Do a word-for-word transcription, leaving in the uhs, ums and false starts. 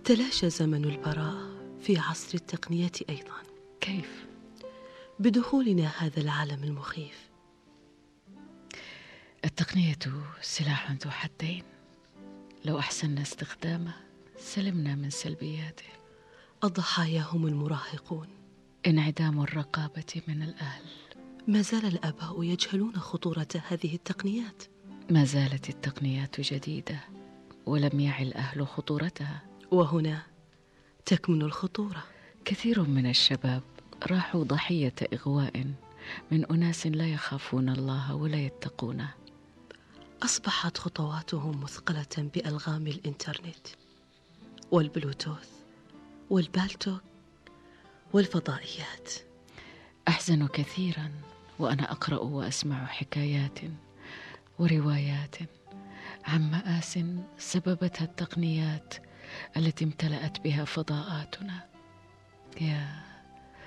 تلاشى زمن البراءة في عصر التقنية أيضا. كيف؟ بدخولنا هذا العالم المخيف. التقنية سلاح ذو حدين، لو أحسننا استخدامه سلمنا من سلبياته. الضحايا هم المراهقون. انعدام الرقابة من الأهل. ما زال الآباء يجهلون خطورة هذه التقنيات. ما زالت التقنيات جديدة ولم يعي الأهل خطورتها، وهنا تكمن الخطورة. كثير من الشباب راحوا ضحية إغواء من أناس لا يخافون الله ولا يتقونه. أصبحت خطواتهم مثقلة بألغام الإنترنت والبلوتوث والبالتوك والفضائيات. أحزن كثيرا وأنا أقرأ وأسمع حكايات وروايات عن مآس سببتها التقنيات التي امتلأت بها فضاءاتنا. يا